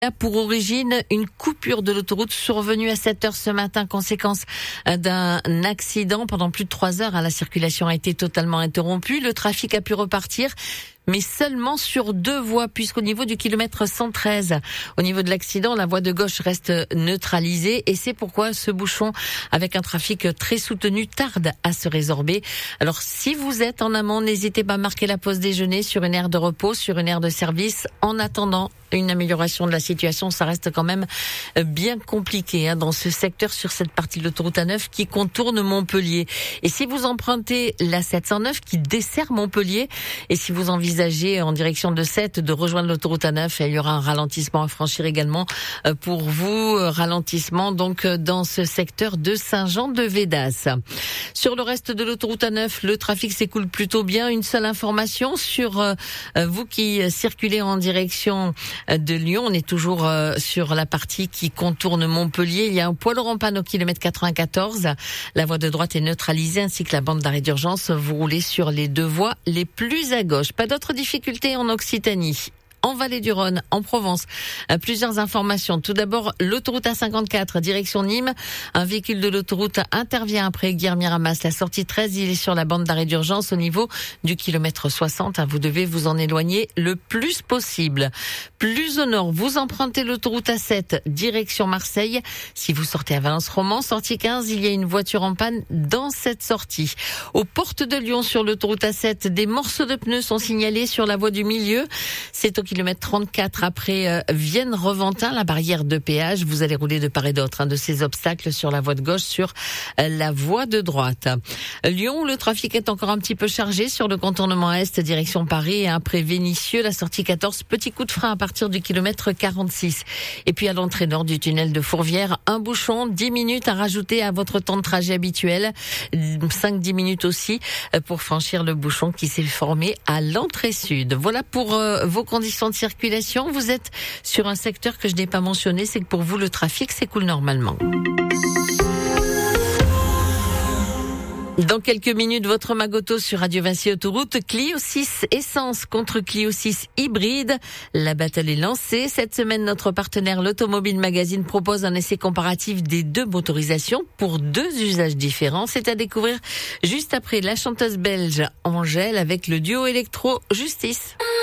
a pour origine une coupure de l'autoroute survenue à 7h ce matin, conséquence d'un accident. Pendant plus de 3 heures, la circulation a été totalement interrompue. Le trafic a pu repartir, mais seulement sur 2 voies, puisqu'au niveau du kilomètre 113, au niveau de l'accident, la voie de gauche reste neutralisée, et c'est pourquoi ce bouchon, avec un trafic très soutenu, tarde à se résorber. Alors, si vous êtes en amont, n'hésitez pas à marquer la pause déjeuner sur une aire de repos, sur une aire de service, en attendant une amélioration de la situation. Ça reste quand même bien compliqué dans ce secteur, sur cette partie de l'autoroute A9 qui contourne Montpellier. Et si vous empruntez la 709 qui dessert Montpellier, et si vous envisagez en direction de 7 de rejoindre l'autoroute A9, il y aura un ralentissement à franchir également pour vous, ralentissement donc dans ce secteur de Saint-Jean-de-Védas. Sur le reste de l'autoroute A9, le trafic s'écoule plutôt bien. Une seule information sur vous qui circulez en direction de Lyon. On est toujours sur la partie qui contourne Montpellier. Il y a un poids lourd en panne au kilomètre 94. La voie de droite est neutralisée ainsi que la bande d'arrêt d'urgence. Vous roulez sur les 2 voies les plus à gauche. Pas d'autres difficultés en Occitanie. En Vallée du Rhône, en Provence, plusieurs informations. Tout d'abord, l'autoroute A54, direction Nîmes. Un véhicule de l'autoroute intervient après Guilhermière-Amas. La sortie 13, il est sur la bande d'arrêt d'urgence au niveau du kilomètre 60. Vous devez vous en éloigner le plus possible. Plus au nord, vous empruntez l'autoroute A7, direction Marseille. Si vous sortez à Valence-Romand, sortie 15, il y a une voiture en panne dans cette sortie. Aux portes de Lyon, sur l'autoroute A7, des morceaux de pneus sont signalés sur la voie du milieu. C'est au kilomètre 34 après Vienne-Reventin, la barrière de péage. Vous allez rouler de part et d'autre de ces obstacles sur la voie de gauche, sur la voie de droite. Lyon, le trafic est encore un petit peu chargé sur le contournement est direction Paris, et après Vénissieux, la sortie 14, petit coup de frein à partir du kilomètre 46. Et puis à l'entrée nord du tunnel de Fourvière, un bouchon, 10 minutes à rajouter à votre temps de trajet habituel, 5-10 minutes aussi pour franchir le bouchon qui s'est formé à l'entrée sud. Voilà pour vos conditions de circulation. Vous êtes sur un secteur que je n'ai pas mentionné, c'est que pour vous le trafic s'écoule normalement. Dans quelques minutes, votre Magoto sur Radio Vinci Autoroute. Clio 6 essence contre Clio 6 hybride. La bataille est lancée. Cette semaine, notre partenaire l'Automobile Magazine propose un essai comparatif des 2 motorisations pour 2 usages différents. C'est à découvrir juste après la chanteuse belge Angèle avec le duo électro Justice.